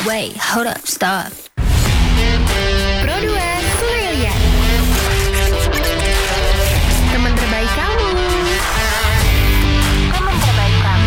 Wait, hold up, stop. Pro 2 Surelia, teman terbaik kamu. Teman terbaik kamu.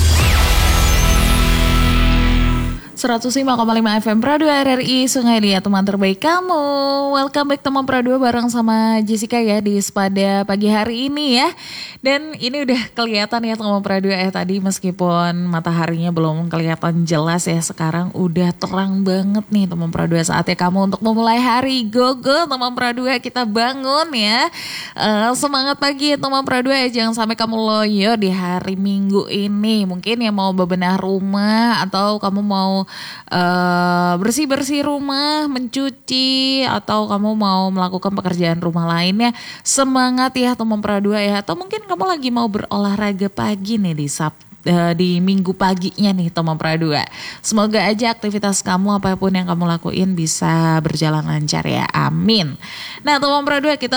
105,5 FM Pro 2 RRI Sungai Liat, teman terbaik kamu. Welcome back teman Pro 2 bareng sama Jessica ya di Sepada pagi hari ini ya. Dan ini udah kelihatan ya teman Pro 2 tadi meskipun mataharinya belum kelihatan jelas ya, sekarang udah terang banget nih teman Pro 2. Saatnya kamu untuk memulai hari. Go teman Pro 2, kita bangun ya. Semangat pagi teman Pro 2 ya, jangan sampai kamu loyo di hari Minggu ini. Mungkin ya mau bebenah rumah atau kamu mau bersih-bersih rumah, mencuci, atau kamu mau melakukan pekerjaan rumah lainnya. Semangat ya teman Pro 2 ya. Atau mungkin kamu lagi mau berolahraga pagi nih di minggu paginya nih teman Pro 2. Semoga aja aktivitas kamu apapun yang kamu lakuin bisa berjalan lancar ya. Amin. Nah teman Pro 2, kita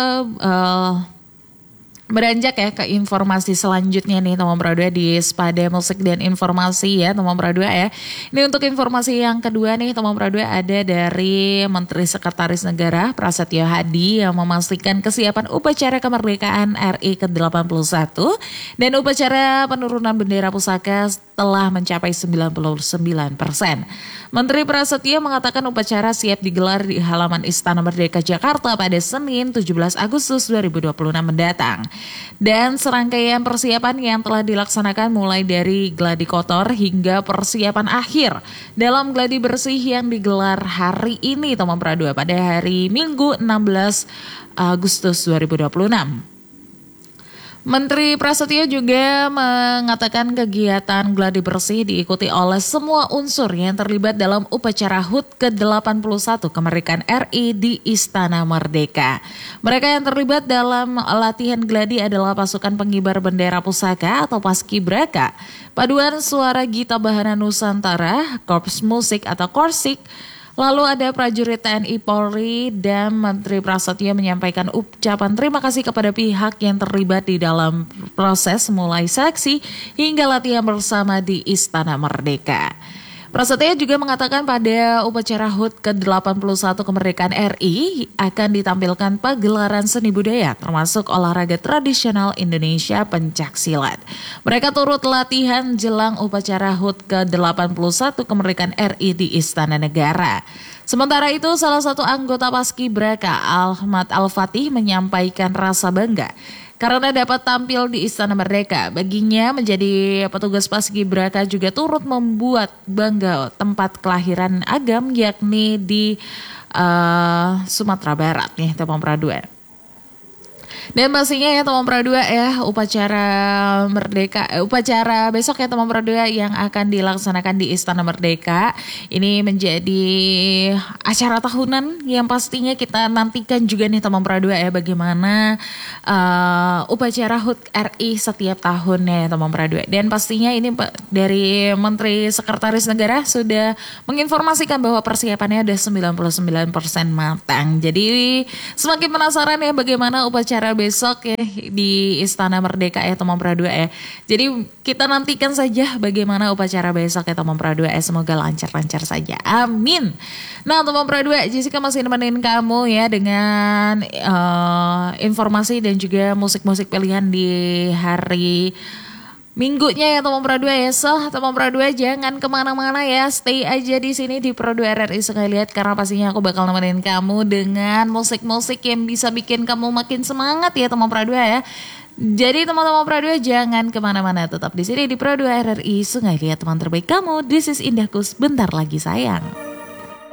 beranjak ya ke informasi selanjutnya nih teman Pro 2 di Sepada Musik dan Informasi ya teman Pro 2 ya. Ini untuk informasi yang kedua nih teman Pro 2, ada dari Menteri Sekretaris Negara Prasetyo Hadi yang memastikan kesiapan upacara kemerdekaan RI ke-81 dan upacara penurunan bendera pusaka telah mencapai 99%. Menteri Prasetyo mengatakan upacara siap digelar di halaman Istana Merdeka Jakarta pada Senin 17 Agustus 2026 mendatang. Dan serangkaian persiapan yang telah dilaksanakan mulai dari gladi kotor hingga persiapan akhir dalam gladi bersih yang digelar hari ini teman Pro 2 pada hari Minggu 16 Agustus 2026. Menteri Prasetyo juga mengatakan kegiatan gladi bersih diikuti oleh semua unsur yang terlibat dalam upacara HUT ke-81 kemerdekaan RI di Istana Merdeka. Mereka yang terlibat dalam latihan gladi adalah pasukan pengibar bendera pusaka atau Paskibraka, Paduan Suara Gita Bahana Nusantara, Korps Musik atau Korsik, lalu ada prajurit TNI Polri, dan Menteri Prasetyo menyampaikan ucapan terima kasih kepada pihak yang terlibat di dalam proses mulai seleksi hingga latihan bersama di Istana Merdeka. Prasetyo juga mengatakan pada upacara HUT ke-81 kemerdekaan RI akan ditampilkan pagelaran seni budaya termasuk olahraga tradisional Indonesia pencaksilat. Mereka turut latihan jelang upacara HUT ke-81 kemerdekaan RI di Istana Negara. Sementara itu salah satu anggota Paskibraka Ahmad Al-Fatih menyampaikan rasa bangga karena dapat tampil di Istana Merdeka. Baginya menjadi petugas Paskibraka juga turut membuat bangga tempat kelahiran Agam, yakni di Sumatera Barat nih teman Pro 2. Dan pastinya ya teman Pro 2 ya, upacara besok ya teman Pro 2 yang akan dilaksanakan di Istana Merdeka. Ini menjadi acara tahunan yang pastinya kita nantikan juga nih teman Pro 2 ya, bagaimana upacara HUT RI setiap tahunnya ya teman Pro 2. Dan pastinya ini dari Menteri Sekretaris Negara sudah menginformasikan bahwa persiapannya ada 99% matang. Jadi semakin penasaran ya bagaimana upacara besok ya di Istana Merdeka ya teman Pro 2 ya. Jadi kita nantikan saja bagaimana upacara besok ya teman Pro 2 ya. Semoga lancar-lancar saja. Amin. Nah teman Pro 2, Jessica masih nemenin kamu ya dengan informasi dan juga musik-musik pilihan di hari Minggunya ya teman Pro 2 ya. So teman Pro 2 jangan kemana-mana ya, stay aja di sini di Pro 2 RRI Sungai Liat, karena pastinya aku bakal nemenin kamu dengan musik-musik yang bisa bikin kamu makin semangat ya teman Pro 2 ya. Jadi teman-teman Pro 2 jangan kemana-mana, tetap di sini di Pro 2 RRI Sungai Liat, teman terbaik kamu. This is Indahku, bentar lagi sayang.